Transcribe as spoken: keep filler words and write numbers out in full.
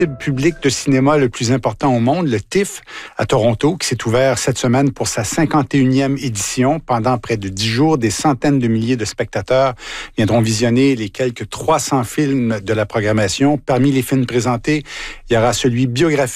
public de cinéma le plus important au monde, le T I F F à Toronto, qui s'est ouvert cette semaine pour sa cinquante et unième édition. Pendant près de dix jours, des centaines de milliers de spectateurs viendront visionner les quelques trois cents films de la programmation. Parmi les films présentés, il y aura celui biographique